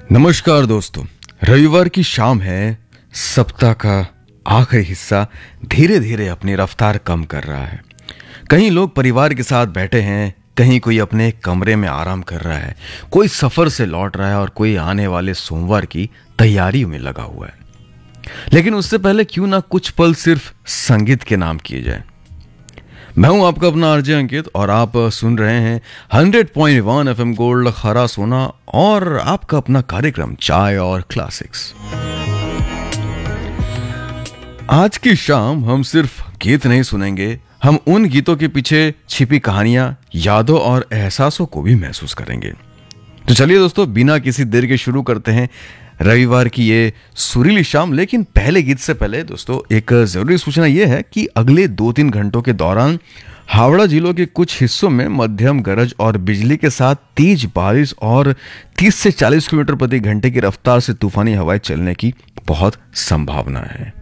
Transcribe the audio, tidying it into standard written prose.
नमस्कार दोस्तों। रविवार की शाम है। सप्ताह का आखिरी हिस्सा धीरे धीरे अपनी रफ्तार कम कर रहा है। कहीं लोग परिवार के साथ बैठे हैं, कहीं कोई अपने कमरे में आराम कर रहा है, कोई सफर से लौट रहा है और कोई आने वाले सोमवार की तैयारियों में लगा हुआ है। लेकिन उससे पहले क्यों ना कुछ पल सिर्फ संगीत के नाम किए जाए। मैं हूं आपका अपना आरजे अंकित और आप सुन रहे हैं 100.1 एफएम गोल्ड खरा सोना और आपका अपना कार्यक्रम चाय और क्लासिक्स। आज की शाम हम सिर्फ गीत नहीं सुनेंगे, हम उन गीतों के पीछे छिपी कहानियां, यादों और एहसासों को भी महसूस करेंगे। तो चलिए दोस्तों, बिना किसी देर के शुरू करते हैं रविवार की ये सुरीली शाम। लेकिन पहले गीत से पहले दोस्तों एक जरूरी सूचना यह है कि अगले 2-3 घंटों के दौरान हावड़ा जिलों के कुछ हिस्सों में मध्यम गरज और बिजली के साथ तेज बारिश और 30 से 40 किलोमीटर प्रति घंटे की रफ्तार से तूफानी हवाएं चलने की बहुत संभावना है।